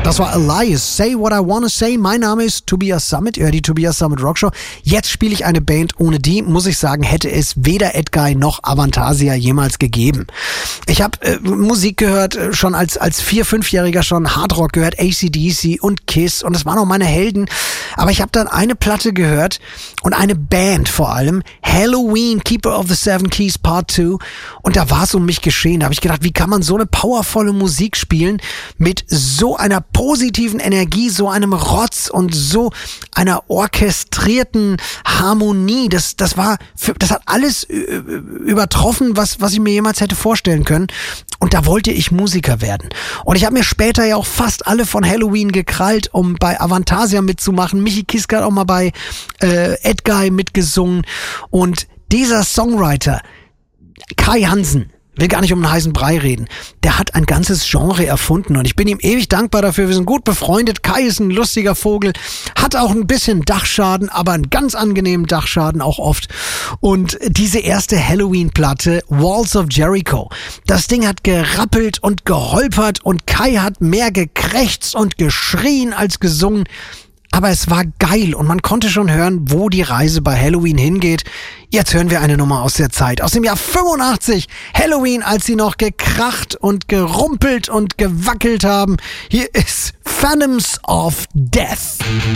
Das war Elias, Say What I Wanna Say. Mein Name ist Tobias Summit, ihr hört die Tobias Summit Rockshow. Jetzt spiele ich eine Band, ohne die, muss ich sagen, hätte es weder Edguy noch Avantasia jemals gegeben. Ich habe Musik gehört, schon als 4-, 5-Jähriger schon Hardrock gehört, AC/DC und Kiss und das waren auch meine Helden. Aber ich habe dann eine Platte gehört und eine Band vor allem, Helloween, Keeper of the Seven Keys Part 2, und da war es um mich geschehen. Da habe ich gedacht, wie kann man so eine powervolle Musik spielen mit so einer positiven Energie, so einem Rotz und so einer orchestrierten Harmonie. Das hat alles übertroffen, was ich mir jemals hätte vorstellen können. Und da wollte ich Musiker werden. Und ich habe mir später ja auch fast alle von Helloween gekrallt, um bei Avantasia mitzumachen. Michi Kiska hat auch mal bei Edguy mitgesungen. Und dieser Songwriter, Kai Hansen, will gar nicht um einen heißen Brei reden. Der hat ein ganzes Genre erfunden und ich bin ihm ewig dankbar dafür. Wir sind gut befreundet. Kai ist ein lustiger Vogel, hat auch ein bisschen Dachschaden, aber einen ganz angenehmen Dachschaden auch oft. Und diese erste Helloween-Platte, Walls of Jericho, das Ding hat gerappelt und geholpert und Kai hat mehr gekrächzt und geschrien als gesungen. Aber es war geil und man konnte schon hören, wo die Reise bei Helloween hingeht. Jetzt hören wir eine Nummer aus der Zeit, aus dem Jahr 85. Helloween, als sie noch gekracht und gerumpelt und gewackelt haben. Hier ist Phantoms of Death.